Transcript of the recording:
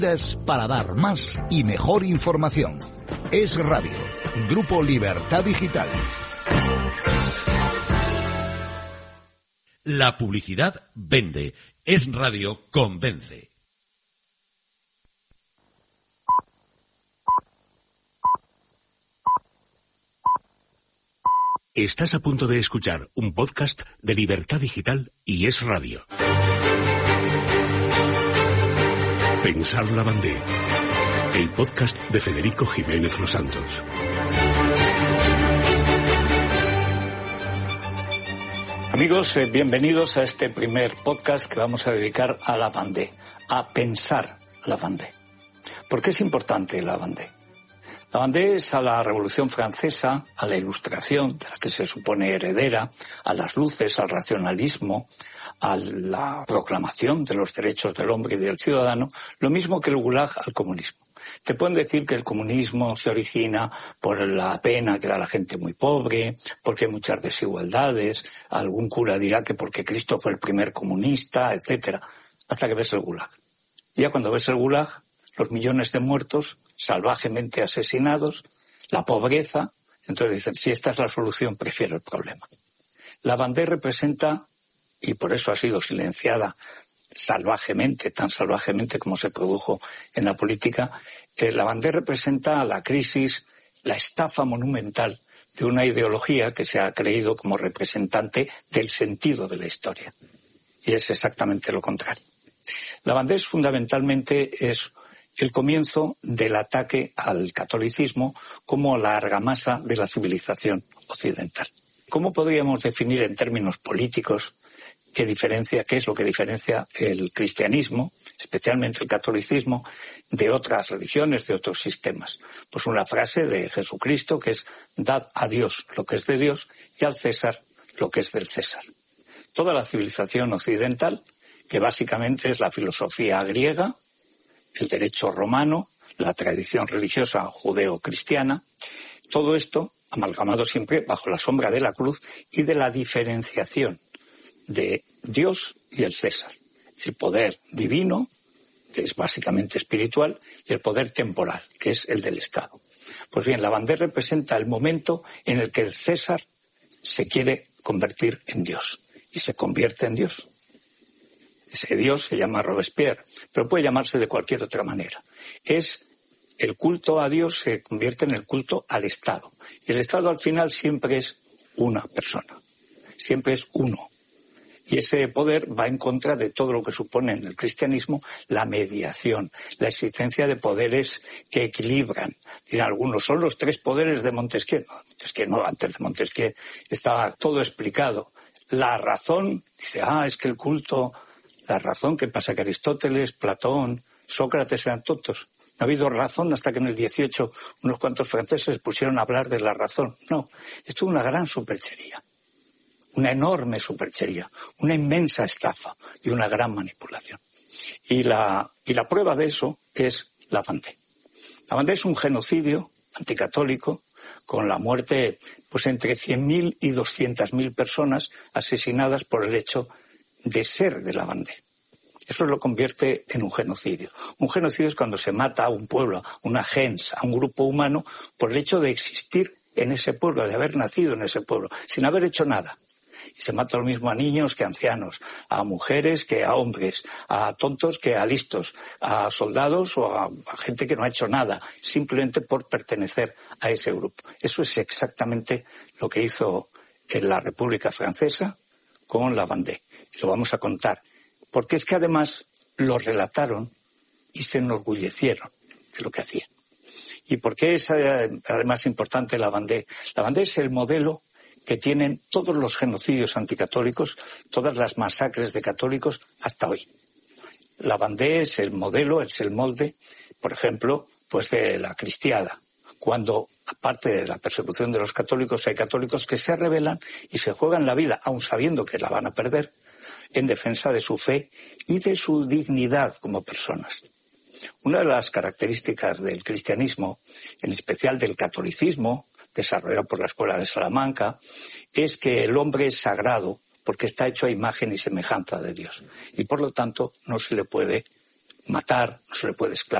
Para dar más y mejor información. Es Radio, Grupo Libertad Digital. La publicidad vende. Es Radio convence. Estás a punto de escuchar un podcast de Libertad Digital y Es Radio. Pensar la Bandé, el podcast de Federico Jiménez Los Santos. Amigos, bienvenidos a este primer podcast que vamos a dedicar a la Bandé, a pensar la Bandé. ¿Por qué es importante la Bandé? La Bandé es a la Revolución Francesa, a la Ilustración, de la que se supone heredera, a las luces, al racionalismo, a la proclamación de los derechos del hombre y del ciudadano, lo mismo que el Gulag al comunismo. Te pueden decir que el comunismo se origina por la pena que da la gente muy pobre, porque hay muchas desigualdades, algún cura dirá que porque Cristo fue el primer comunista, etcétera, hasta que ves el Gulag. Y ya cuando ves el Gulag, los millones de muertos salvajemente asesinados, la pobreza, entonces dicen, si esta es la solución, prefiero el problema. La Bandé representa, y por eso ha sido silenciada salvajemente, tan salvajemente como se produjo en la política, la Bandé representa la crisis, la estafa monumental de una ideología que se ha creído como representante del sentido de la historia. Y es exactamente lo contrario. La Bandé fundamentalmente es el comienzo del ataque al catolicismo como la argamasa de la civilización occidental. ¿Cómo podríamos definir en términos políticos qué es lo que diferencia el cristianismo, especialmente el catolicismo, de otras religiones, de otros sistemas? Pues una frase de Jesucristo que es: dad a Dios lo que es de Dios y al César lo que es del César. Toda la civilización occidental, que básicamente es la filosofía griega, el derecho romano, la tradición religiosa judeo-cristiana, todo esto amalgamado siempre bajo la sombra de la cruz y de la diferenciación de Dios y el César. El poder divino, que es básicamente espiritual, y el poder temporal, que es el del Estado. Pues bien, la Bandé representa el momento en el que el César se quiere convertir en Dios, y se convierte en Dios. Ese Dios se llama Robespierre, pero puede llamarse de cualquier otra manera. Es el culto a Dios se convierte en el culto al Estado. Y el Estado al final siempre es una persona, siempre es uno. Y ese poder va en contra de todo lo que supone en el cristianismo la mediación, la existencia de poderes que equilibran. Dirán algunos, son los tres poderes de Montesquieu. No, Montesquieu no, antes de Montesquieu estaba todo explicado. La razón, dice, es que el culto, la razón, ¿qué pasa? Que Aristóteles, Platón, Sócrates eran tontos. No ha habido razón hasta que en el 18 unos cuantos franceses pusieron a hablar de la razón. No, esto es una gran superchería. Una enorme superchería, una inmensa estafa y una gran manipulación. Y la prueba de eso es la Bandé. La Bandé es un genocidio anticatólico con la muerte pues entre 100.000 y 200.000 personas asesinadas por el hecho de ser de la Bandé. Eso lo convierte en un genocidio. Un genocidio es cuando se mata a un pueblo, a una gens, a un grupo humano por el hecho de existir en ese pueblo, de haber nacido en ese pueblo, sin haber hecho nada. Y se mata lo mismo a niños que a ancianos, a mujeres que a hombres, a tontos que a listos, a soldados o a gente que no ha hecho nada, simplemente por pertenecer a ese grupo. Eso es exactamente lo que hizo en la República Francesa con la Bandé. Y lo vamos a contar. Porque es que además lo relataron y se enorgullecieron de lo que hacían. ¿Y por qué es además importante la Bandé? La Bandé es el modelo que tienen todos los genocidios anticatólicos, todas las masacres de católicos hasta hoy. La Bandé es el modelo, es el molde, por ejemplo, pues de la cristiada, cuando, aparte de la persecución de los católicos, hay católicos que se rebelan y se juegan la vida, aun sabiendo que la van a perder, en defensa de su fe y de su dignidad como personas. Una de las características del cristianismo, en especial del catolicismo, desarrollado por la Escuela de Salamanca, es que el hombre es sagrado porque está hecho a imagen y semejanza de Dios. Y por lo tanto no se le puede matar, no se le puede esclavizar.